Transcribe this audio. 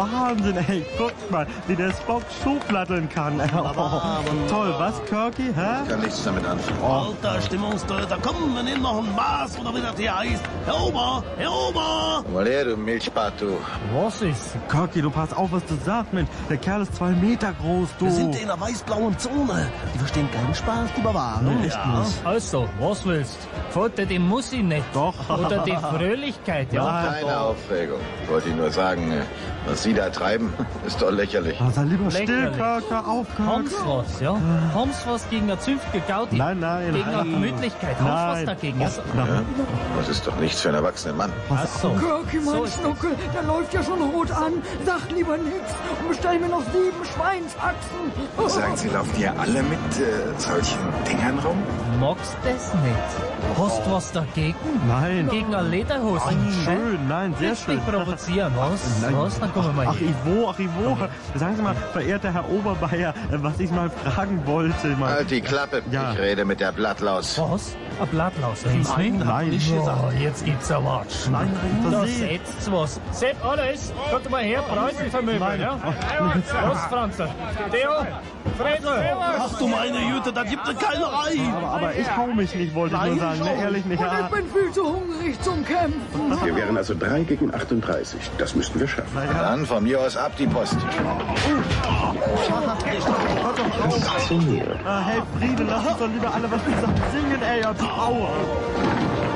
Wahnsinn, ey. Guck mal, wie der Spock Schuhplatteln kann. Toll, was, Kirky, hä? Ich kann nichts damit anfangen. Alter Stimmungstöter, komm, wir nehmen noch ein Maß oder wie das hier heißt. Herr Ober! Komm mal her, du Milchbart, du. Was ist? Kirky, du pass auf, was du sagst, Mensch. Der Kerl ist 2 Meter groß, du. Wir sind in der weiß-blauen Zone. Die verstehen keinen Spaß, die Bewahrung. Echt nicht. Also, was willst? Vater, die muss ich nicht. Doch. Oder die Fröhlichkeit, ja? Keine Aufregung. Ich wollte Ihnen nur sagen, was Sie da treiben, ist doch lächerlich. Sei lieber still, Lächerlich. Kirk, auf, Haben's Kirk. was, ja? Haben's was gegen eine zünftige Gaudi? Nein, Gegen eine Gemütlichkeit? Haben's was Nein. dagegen? Ja, nein. Das ist doch nichts für einen erwachsenen Mann. Ach so. Kirky, mein So ist Schnuckel, der läuft ja schon rot an. Sag lieber nix und bestell mir noch 7 Schweinshaxen. Sagen Sie, laufen hier alle mit solchen Dingern rum? Magst das nicht? Hast du was dagegen? Nein. Gegen eine Lederhose? Schön, nein, sehr Willst schön. mich provozieren, was? Nein. Was? Dann kommen wir mal Ach, hier. Ivo. Sagen Sie mal, verehrter Herr Oberbayer, was ich mal fragen wollte. Halt die Klappe. Ja. Ich rede mit der Blattlaus. Was? Ein Blattlaus, rennst du nicht? Nein, Oh, jetzt gibt's ein Watsch. nein, Da versehen. setzt was. Sepp, alles. Kommt mal her, Preußenvermögen, ja? Los, Franzl. Theo, Fredl. Ach du meine Jüte, da gibt es Keilerei. Aber ich hau mich nicht, wollte ich nur sagen. Ne, ehrlich nicht. Und ich bin viel zu hungrig zum Kämpfen. Wir wären also 3 gegen 38. Das müssten wir schaffen. Dann von mir aus ab die Post. Faszinierend. Hey, Friede, lass uns doch lieber alle was zusammen singen, ey, auf die Aue.